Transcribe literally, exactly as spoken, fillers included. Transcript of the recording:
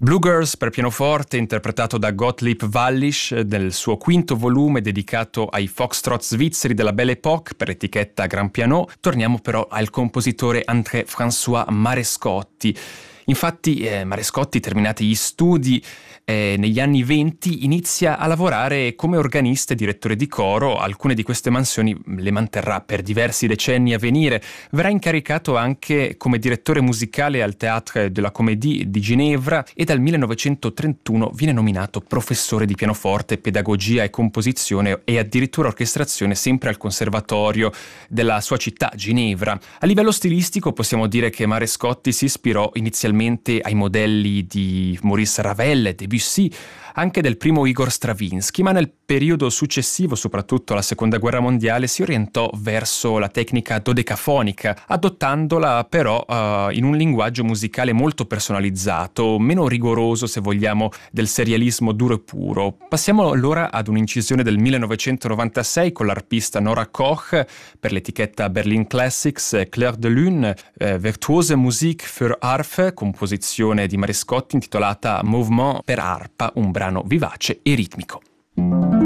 Blue Girls per pianoforte, interpretato da Gottlieb Wallisch nel suo quinto volume dedicato ai foxtrot svizzeri della Belle Époque per etichetta Grand Piano. Torniamo però al compositore André-François Marescotti. Infatti eh, Marescotti, terminati gli studi eh, negli anni venti, inizia a lavorare come organista e direttore di coro. Alcune di queste mansioni le manterrà per diversi decenni a venire. Verrà incaricato anche come direttore musicale al Théâtre de la Comédie di Ginevra e dal millenovecentotrentuno viene nominato professore di pianoforte, pedagogia e composizione e addirittura orchestrazione sempre al conservatorio della sua città, Ginevra. A livello stilistico possiamo dire che Marescotti si ispirò inizialmente ai modelli di Maurice Ravel e Debussy, anche del primo Igor Stravinsky, ma nel periodo successivo, soprattutto alla Seconda Guerra Mondiale, si orientò verso la tecnica dodecafonica, adottandola però uh, in un linguaggio musicale molto personalizzato, meno rigoroso, se vogliamo, del serialismo duro e puro. Passiamo allora ad un'incisione del millenovecentonovantasei con l'arpista Nora Koch per l'etichetta Berlin Classics, Clair de Lune, eh, Virtuose Musik für Harfe, composizione di Marescotti intitolata Mouvement per arpa, un brano vivace e ritmico.